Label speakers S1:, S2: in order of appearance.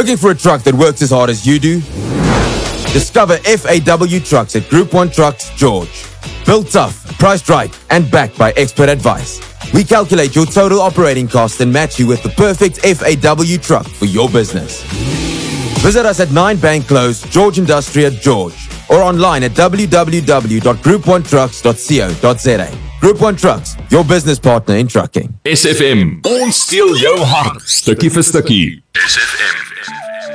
S1: Looking for a truck that works as hard as you do? Discover FAW Trucks at Group 1 Trucks, George. Built tough, priced right, and backed by expert advice. We calculate your total operating cost and match you with the perfect FAW truck for your business. Visit us at 9 Bank Close, George Industria, George, or online at www.group1trucks.co.za. Group 1 Trucks, your business partner in trucking.
S2: SFM, ons steel jou hart, stukkie vir stukkie. SFM.